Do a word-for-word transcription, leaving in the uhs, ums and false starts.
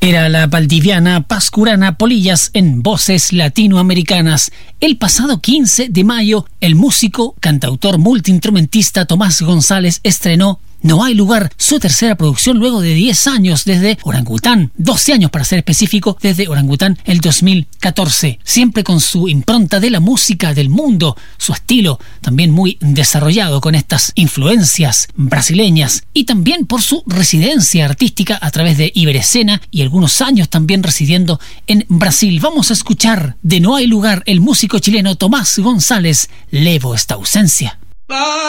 Era la valdiviana Pascurana Polillas en Voces Latinoamericanas. El pasado quince de mayo, el músico, cantautor, multiinstrumentista Tomás González estrenó No hay lugar, su tercera producción luego de diez años desde Orangután, doce años para ser específico, desde Orangután el dos mil catorce. Siempre con su impronta de la música del mundo, su estilo también muy desarrollado con estas influencias brasileñas y también por su residencia artística a través de Iberescena y algunos años también residiendo en Brasil. Vamos a escuchar de No hay lugar el músico chileno Tomás González, Levo esta ausencia.